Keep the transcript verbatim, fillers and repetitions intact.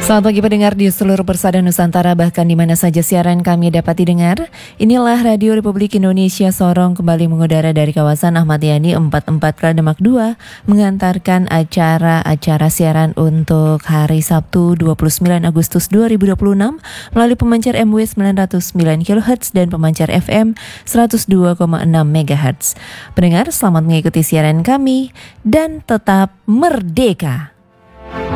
Selamat pagi pendengar di seluruh persada Nusantara, bahkan di mana saja siaran kami dapat didengar. Inilah Radio Republik Indonesia Sorong kembali mengudara dari kawasan Ahmad Yani empat puluh empat Krademak dua, mengantarkan acara-acara siaran untuk hari Sabtu dua puluh sembilan Agustus dua ribu dua puluh enam melalui pemancar M W sembilan ratus sembilan kilohertz dan pemancar F M seratus dua koma enam megahertz. Pendengar, selamat mengikuti siaran kami dan tetap merdeka.